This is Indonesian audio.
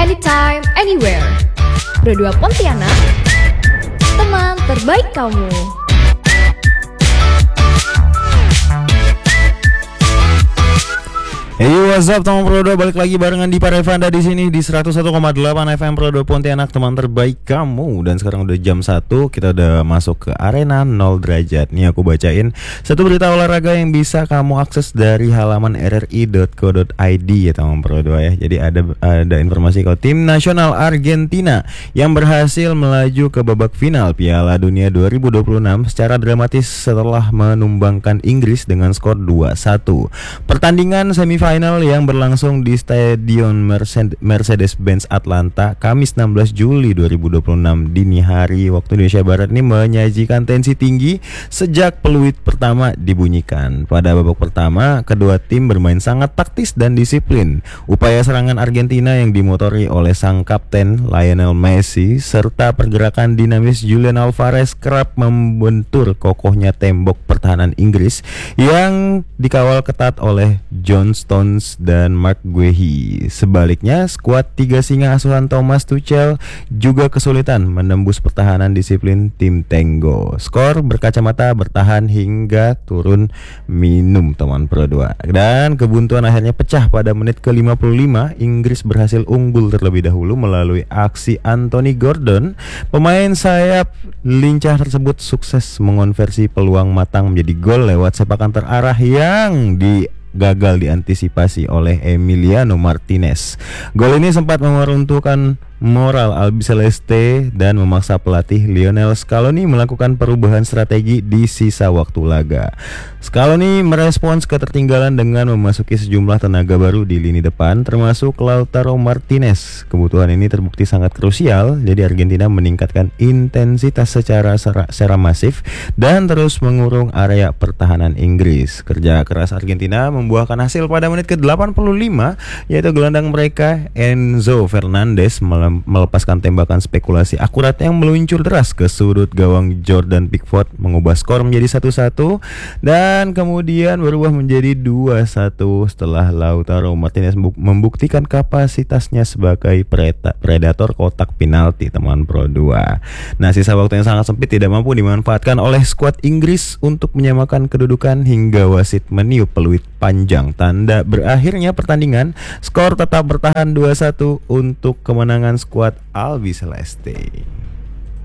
anytime, anywhere. Pro 2 Pontianak, teman terbaik kamu. Hey, what's up teman Pro 2, balik lagi barengan di Parevanda di sini di 101,8 FM Pro 2 Pontianak, teman terbaik kamu. Dan sekarang udah jam 1, kita udah masuk ke arena 0 derajat. Nih aku bacain satu berita olahraga yang bisa kamu akses dari halaman rri.co.id ya teman Pro 2 ya. Jadi ada informasi kalau tim nasional Argentina yang berhasil melaju ke babak final Piala Dunia 2026 secara dramatis setelah menumbangkan Inggris dengan skor 2-1. Pertandingan semifinal yang berlangsung di Stadion Mercedes-Benz Atlanta Kamis 16 Juli 2026 dini hari waktu Indonesia Barat ini menyajikan tensi tinggi sejak peluit pertama dibunyikan. Pada babak pertama, kedua tim bermain sangat taktis dan disiplin. Upaya serangan Argentina yang dimotori oleh sang kapten Lionel Messi serta pergerakan dinamis Julian Alvarez kerap membentur kokohnya tembok pertahanan Inggris yang dikawal ketat oleh John Stones dan Mark Guehi. Sebaliknya, skuad tiga singa asuhan Thomas Tuchel juga kesulitan menembus pertahanan disiplin tim Tango. Skor berkacamata bertahan hingga turun minum teman Pro 2. Dan kebuntuan akhirnya pecah pada menit ke-55. Inggris berhasil unggul terlebih dahulu melalui aksi Anthony Gordon. Pemain sayap lincah tersebut sukses mengonversi peluang matang menjadi gol lewat sepakan terarah yang gagal diantisipasi oleh Emiliano Martinez. Gol ini sempat meruntuhkan moral Albiceleste dan memaksa pelatih Lionel Scaloni melakukan perubahan strategi di sisa waktu laga. Scaloni merespons ketertinggalan dengan memasuki sejumlah tenaga baru di lini depan, termasuk Lautaro Martinez. Kebutuhan ini terbukti sangat krusial, jadi Argentina meningkatkan intensitas secara masif dan terus mengurung area pertahanan Inggris. Kerja keras Argentina membuahkan hasil pada menit ke-85, yaitu gelandang mereka Enzo Fernandez melepaskan tembakan spekulasi akurat yang meluncur deras ke sudut gawang Jordan Pickford, mengubah skor menjadi 1-1 dan kemudian berubah menjadi 2-1 setelah Lautaro Martinez membuktikan kapasitasnya sebagai predator kotak penalti teman Pro 2. Nah, sisa waktu yang sangat sempit tidak mampu dimanfaatkan oleh skuad Inggris untuk menyamakan kedudukan hingga wasit meniup peluit panjang tanda berakhirnya pertandingan. Skor tetap bertahan 2-1 untuk kemenangan skuad Albiceleste.